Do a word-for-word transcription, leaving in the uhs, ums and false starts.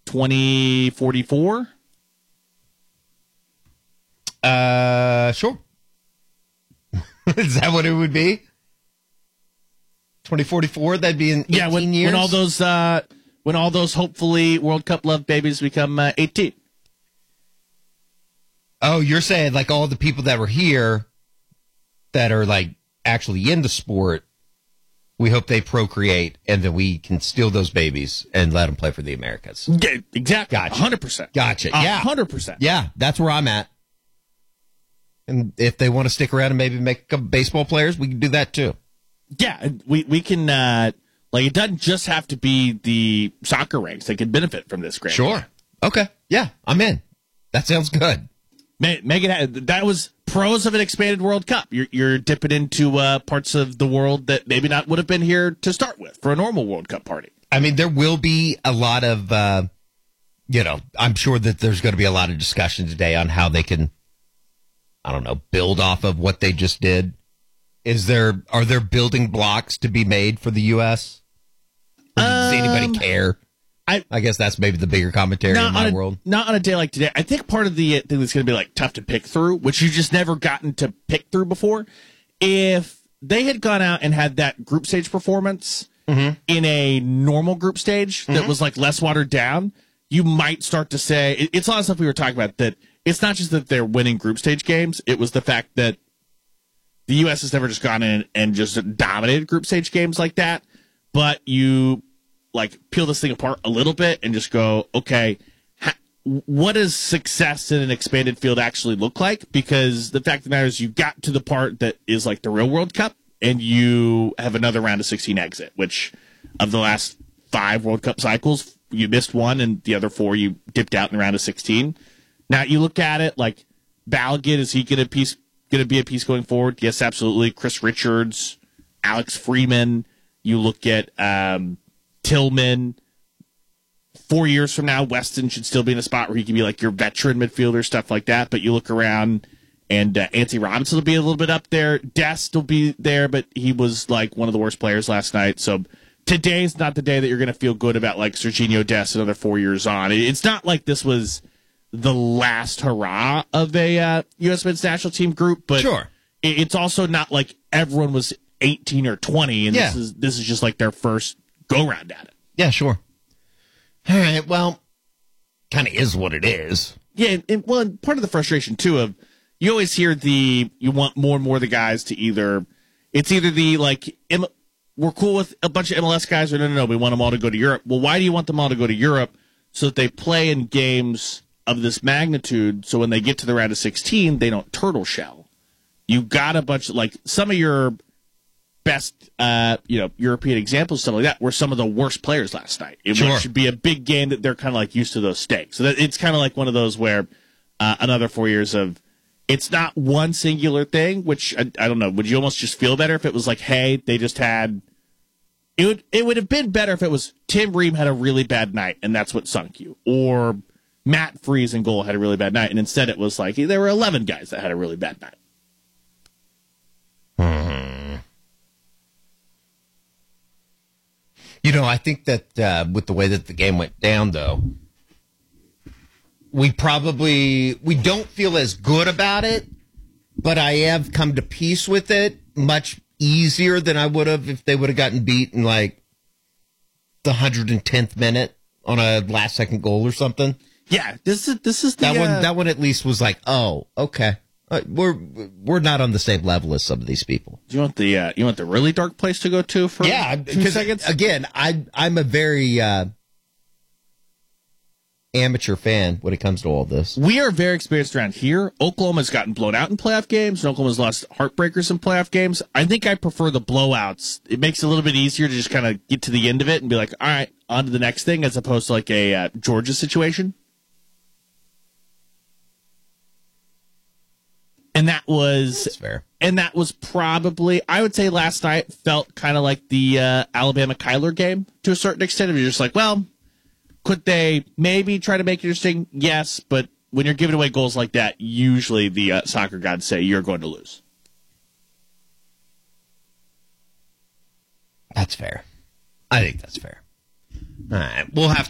twenty forty-four? Uh, sure. Is that what it would be? twenty forty-four? That'd be in eighteen yeah, when, years? when all those, uh, when all those hopefully World Cup love babies become uh, eighteen. Oh, you're saying like all the people that were here that are like actually in the sport, we hope they procreate and then we can steal those babies and let them play for the Americas. Yeah, exactly. Gotcha. one hundred percent. Gotcha. Yeah. one hundred percent. Yeah, that's where I'm at. And if they want to stick around and maybe make a couple baseball players, we can do that too. Yeah, we, we can, uh, like, it doesn't just have to be the soccer ranks that can benefit from this grant. Sure. Okay. Yeah, I'm in. That sounds good. Make it, that was pros of an expanded World Cup. You're, you're dipping into uh, parts of the world that maybe not would have been here to start with for a normal World Cup party. I mean, there will be a lot of, uh, you know, I'm sure that there's going to be a lot of discussion today on how they can, I don't know, build off of what they just did. Is there, are there building blocks to be made for the U S? Or does um, anybody care? I, I guess that's maybe the bigger commentary in my a, world. Not on a day like today. I think part of the thing that's going to be like tough to pick through, which you've just never gotten to pick through before, if they had gone out and had that group stage performance mm-hmm. in a normal group stage mm-hmm. that was like less watered down, you might start to say, it, it's a lot of stuff we were talking about, that it's not just that they're winning group stage games, it was the fact that the U S has never just gone in and just dominated group stage games like that, but you like peel this thing apart a little bit and just go, okay, ha- what does success in an expanded field actually look like? Because the fact of the matter is you got to the part that is like the real World Cup and you have another round of sixteen exit, which of the last five World Cup cycles, you missed one and the other four you dipped out in the round of sixteen. Now you look at it like Balgett, is he going to piece going to be a piece going forward? Yes, absolutely. Chris Richards, Alex Freeman. You look at um, Tillman. Four years from now, Weston should still be in a spot where he can be like your veteran midfielder, stuff like that. But you look around, and uh, Anthony Robinson will be a little bit up there. Dest will be there, but he was like one of the worst players last night. So today's not the day that you're going to feel good about like Serginho Dest another four years on. It's not like this was the last hurrah of a uh, U S men's national team group, but sure. It's also not like everyone was eighteen or twenty, and yeah. this is this is just like their first go round at it. Yeah, sure. All right, well, kind of is what it is. Yeah, and, and well, and part of the frustration too of you always hear the you want more and more of the guys to either it's either the like M, we're cool with a bunch of M L S guys or no no no we want them all to go to Europe. Well, why do you want them all to go to Europe so that they play in games of this magnitude so when they get to the round of sixteen they don't turtle shell? You got a bunch of like some of your best, uh, you know, European examples, stuff like that, were some of the worst players last night. It sure. should be a big game that they're kind of like used to those stakes. So that it's kind of like one of those where uh, another four years of it's not one singular thing. Which I, I don't know. Would you almost just feel better if it was like, hey, they just had? It would it would have been better if it was Tim Ream had a really bad night and that's what sunk you, or Matt Freese in goal had a really bad night, and instead it was like there were eleven guys that had a really bad night. Hmm. You know, I think that uh, with the way that the game went down, though, we probably we don't feel as good about it, but I have come to peace with it much easier than I would have if they would have gotten beat in like the one hundred tenth minute on a last second goal or something. Yeah, this is this is the, that one. Uh, that one at least was like, oh, okay. Uh, we're we're not on the same level as some of these people. Do you want the uh, you want the really dark place to go to for yeah? Two seconds? Again, I I'm a very uh, amateur fan when it comes to all this. We are very experienced around here. Oklahoma's gotten blown out in playoff games, and Oklahoma's lost heartbreakers in playoff games. I think I prefer the blowouts. It makes it a little bit easier to just kind of get to the end of it and be like, all right, on to the next thing, as opposed to like a uh, Georgia situation. And that was That's fair. And that was probably, I would say last night felt kind of like the uh, Alabama-Kyler game to a certain extent. You're just like, well, could they maybe try to make it interesting? Yes, but when you're giving away goals like that, usually the uh, soccer gods say you're going to lose. That's fair. I think that's fair. All right, we'll have